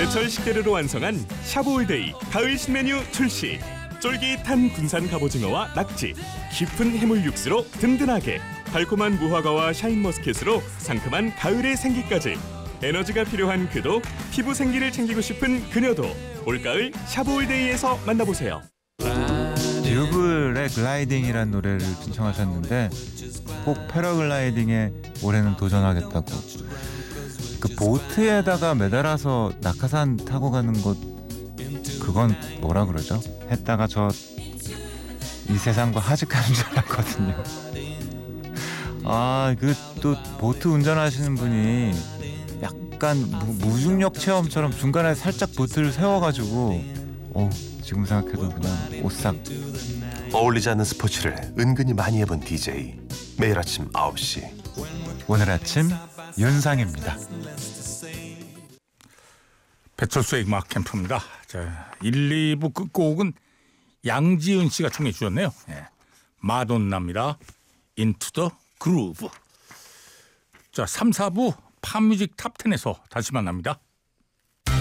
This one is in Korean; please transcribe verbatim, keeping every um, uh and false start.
제철 식재료로 완성한 샤브올데이 가을 신메뉴 출시. 쫄깃한 군산 갑오징어와 낙지, 깊은 해물 육수로 든든하게, 달콤한 무화과와 샤인머스켓으로 상큼한 가을의 생기까지. 에너지가 필요한 그도, 피부 생기를 챙기고 싶은 그녀도 올가을 샤브올데이에서 만나보세요. 듀블의 글라이딩이라는 노래를 신청하셨는데 꼭 패러글라이딩에 올해는 도전하겠다고. 그 보트에다가 매달아서 낙하산 타고 가는 것, 그건 뭐라 그러죠? 했다가 저 이 세상과 하직하는 줄 알았거든요. 아, 그 또 보트 운전하시는 분이 약간 무, 무중력 체험처럼 중간에 살짝 보트를 세워가지고, 어 지금 생각해도 그냥 오싹. 어울리지 않는 스포츠를 은근히 많이 해본 디제이. 매일 아침 아홉 시 오늘 아침 윤상입니다. 배철수의 음악 캠프입니다. 자, 일, 이 부 끝곡은 양지은 씨가 청해 주셨네요. 예. 마돈나입니다. Into the Groove. 자, 삼, 사 부 팝뮤직 탑텐에서 다시 만납니다.